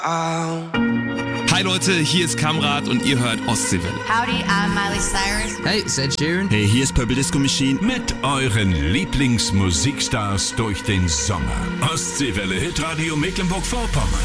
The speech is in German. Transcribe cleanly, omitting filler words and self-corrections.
Hi Leute, hier ist Kamrat und ihr hört Ostseewelle. Howdy, I'm Miley Cyrus. Hey, it's Ed Sheeran. Hey, hier ist Purple Disco Machine. Mit euren Lieblingsmusikstars durch den Sommer. Ostseewelle Hitradio Mecklenburg-Vorpommern.